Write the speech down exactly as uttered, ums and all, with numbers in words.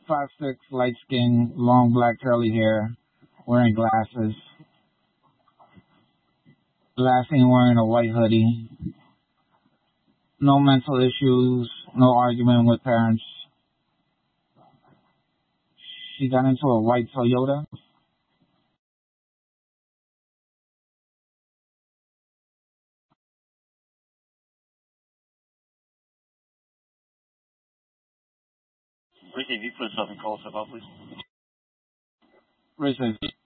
Five six, light skin, long black curly hair, wearing glasses. Last seen wearing a white hoodie. No mental issues, no argument with parents. She got into a white Toyota. Ricky, if you put yourself in call yourself out, please. Richard,